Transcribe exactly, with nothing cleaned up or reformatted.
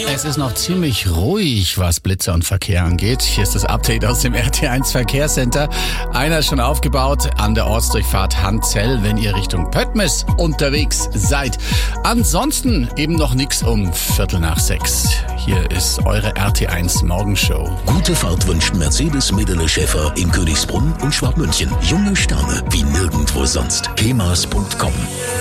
Es ist noch ziemlich ruhig, was Blitzer und Verkehr angeht. Hier ist das Update aus dem R T eins Verkehrscenter. Einer ist schon aufgebaut an der Ortsdurchfahrt Handzell, wenn ihr Richtung Pöttmes unterwegs seid. Ansonsten eben noch nix um Viertel nach sechs. Hier ist eure R T eins Morgenshow. Gute Fahrt wünscht Mercedes Medele Schäfer in Königsbrunn und Schwabmünchen. Junge Sterne wie nirgendwo sonst. kemas punkt com